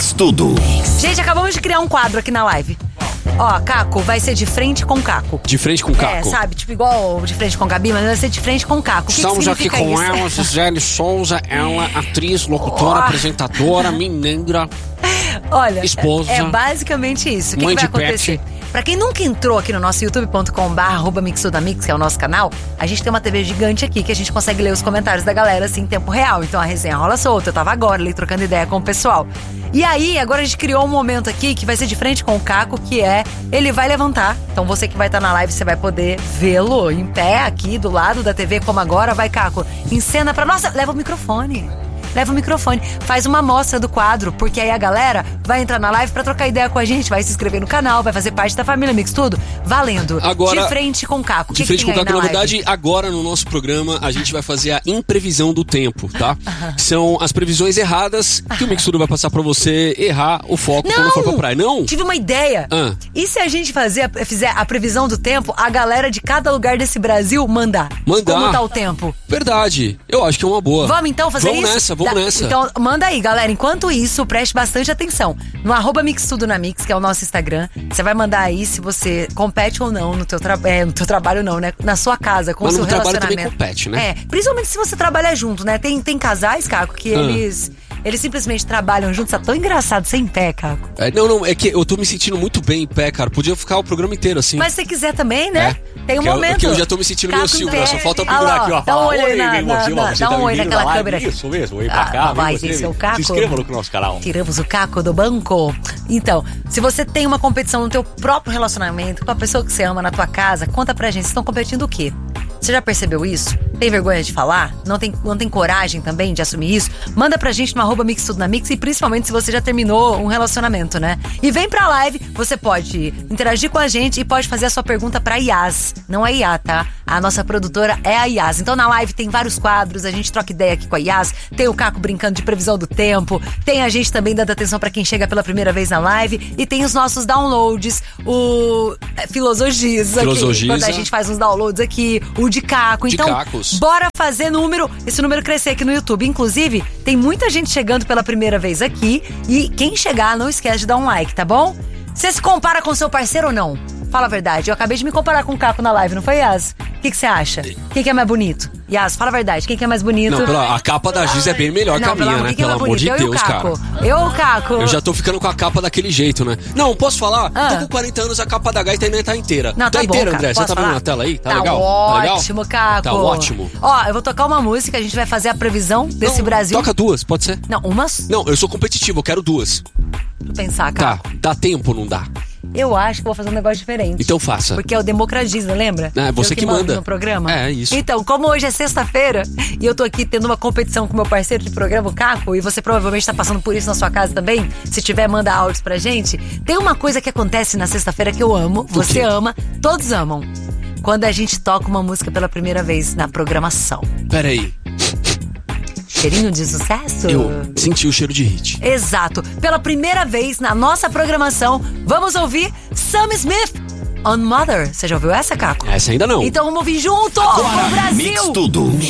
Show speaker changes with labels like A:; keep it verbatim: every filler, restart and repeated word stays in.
A: Mix Tudo.
B: Gente, acabamos de criar um quadro aqui na live. Ó, Caco, vai ser de frente com Caco.
C: De frente com Caco?
B: É, sabe? Tipo igual de frente com Gabi, mas vai ser de frente com Caco. O que
C: Estamos
B: que
C: aqui com
B: isso?
C: ela, Gisele Souza, ela, atriz, locutora,
B: Oh.
C: apresentadora, mineira.
B: Olha,
C: esposa,
B: é basicamente isso. O que,
C: mãe
B: que vai
C: de
B: acontecer?
C: pet.
B: Pra quem nunca entrou aqui no nosso youtube ponto com barra arroba mixudamix, que é o nosso canal, a gente tem uma T V gigante aqui que a gente consegue ler os comentários da galera assim em tempo real. Então a resenha rola solta. Eu tava agora ali trocando ideia com o pessoal. E aí, agora a gente criou um momento aqui que vai ser de frente com o Caco, que é, ele vai levantar. Então você que vai estar na live, você vai poder vê-lo em pé aqui do lado da T V, como agora. Vai, Caco, encena pra... Nossa, leva o microfone. Leva o microfone, faz uma amostra do quadro, porque aí a galera vai entrar na live pra trocar ideia com a gente, vai se inscrever no canal, vai fazer parte da família Mix Tudo, valendo.
C: Agora,
B: de frente com o Caco.
C: De
B: que
C: frente
B: que
C: com o Caco, na,
B: na
C: verdade, agora no nosso programa a gente vai fazer a imprevisão do tempo, tá? São as previsões erradas que o Mix Tudo vai passar pra você errar o foco
B: Não!
C: quando for pra praia. Não?
B: Tive uma ideia.
C: Ah.
B: E se a gente fazer, fizer a previsão do tempo, a galera de cada lugar desse Brasil mandar?
C: Mandar.
B: Como tá o tempo?
C: Verdade. Eu acho que é uma boa.
B: Vamos então fazer
C: vamos
B: isso?
C: Nessa, vamos
B: Tá.
C: nessa.
B: Então, manda aí, galera. Enquanto isso, preste bastante atenção. No arroba Mix Tudo na Mix, que é o nosso Instagram, você vai mandar aí se você compete ou não no teu, tra- é, no teu trabalho, não, né? Na sua casa, com
C: Mas
B: o seu
C: no trabalho
B: relacionamento.
C: também compete, né?
B: É, principalmente se você trabalha junto, né? Tem, tem casais, Caco, que
C: Ah.
B: eles... Eles simplesmente trabalham juntos, tá tão engraçado sem pé, Caco.
C: É, não, não, é que eu tô me sentindo muito bem em pé, cara. Podia ficar o programa inteiro assim.
B: Mas se você quiser também, né?
C: É.
B: Tem um
C: Que eu-
B: momento.
C: que eu já tô me sentindo meio
B: Caco em
C: Silvio,
B: pé.
C: só falta eu
B: Ah lá,
C: pendurar aqui, ó.
B: Dá um
D: Fala,
B: olho aí
D: oi,
B: na,
D: vem
B: na,
D: você,
B: na-
D: você
B: dá
D: tá
B: um oi
D: vindo
B: naquela
D: lá,
B: câmera aqui.
D: Isso mesmo, vem pra
B: Ah,
D: cá,
B: vai,
D: vem
B: esse
D: você.
B: é o Caco.
D: Se inscreva no nosso canal.
B: Tiramos o Caco do banco. Então, se você tem uma competição no teu próprio relacionamento, com a pessoa que você ama na tua casa, conta pra gente, vocês estão competindo o quê? Você já percebeu isso? Tem vergonha de falar? Não tem, não tem coragem também de assumir isso? Manda pra gente no arroba Mix Tudo na Mix, e principalmente se você já terminou um relacionamento, né? E vem pra live, você pode interagir com a gente e pode fazer a sua pergunta pra Yas. Não é Iá, tá? A nossa produtora é a Yas. Então na live tem vários quadros, a gente troca ideia aqui com a Yas, tem o Caco brincando de previsão do tempo, tem a gente também dando atenção pra quem chega pela primeira vez na live, e tem os nossos downloads, o é, Filosogiza,
C: Filosogiza.
B: quando a gente faz uns downloads aqui, o de Caco.
C: De
B: Então,
C: Cacos.
B: bora fazer número, esse número crescer aqui no YouTube. Inclusive, tem muita gente chegando pela primeira vez aqui, e quem chegar, não esquece de dar um like, tá bom? Você se compara com seu parceiro ou não? Fala a verdade, eu acabei de me comparar com o Caco na live, não foi, Yas? O que que você acha? Quem que é mais bonito? Yas, fala a verdade, quem que é mais bonito?
C: Não, pela, a capa da Giz é bem melhor
B: Não,
C: que a minha,
B: pelo-
C: né?
B: quem que é
C: Pelo
B: mais
C: amor de
B: bonito? Eu e o
C: Deus, cara.
B: Caco. Eu ou o Caco?
C: Eu já tô ficando com a capa daquele jeito, né? Não, posso falar?
B: Ah.
C: Tô com quarenta anos, a capa da gaita ainda tá inteira.
B: Não, tá,
C: tá
B: bom,
C: inteira,
B: Caco,
C: André? Você
B: posso
C: tá vendo
B: falar?
C: na tela aí? Tá,
B: Tá
C: legal? Tá legal?
B: ótimo, Caco.
C: Tá ótimo.
B: Ó, eu vou tocar uma música, a gente vai fazer a previsão desse
C: Não,
B: Brasil.
C: Toca duas, pode ser?
B: Não, uma só.
C: Não, eu sou competitivo, eu quero duas.
B: Deixa eu pensar,
C: Tá,
B: Caco.
C: dá tempo ou não dá?
B: Eu acho que eu vou fazer um negócio diferente.
C: Então faça.
B: Porque é o Democratiza, lembra?
C: É, você
B: Eu
C: que
B: mando
C: manda.
B: no programa.
C: É, isso.
B: Então, como hoje é sexta-feira e eu tô aqui tendo uma competição com meu parceiro de programa, o Caco, e você provavelmente tá passando por isso na sua casa também, se tiver, manda áudios pra gente. Tem uma coisa que acontece na sexta-feira que eu amo, você
C: quê?
B: ama, todos amam. Quando a gente toca uma música pela primeira vez na programação.
C: Pera aí,
B: Cheirinho de sucesso?
C: eu senti o cheiro de hit.
B: Exato. Pela primeira vez na nossa programação, vamos ouvir Sam Smith on Mother. Você já ouviu essa, Caco?
C: Essa ainda não.
B: Então vamos ouvir junto pro Brasil!
A: Mix Tudo.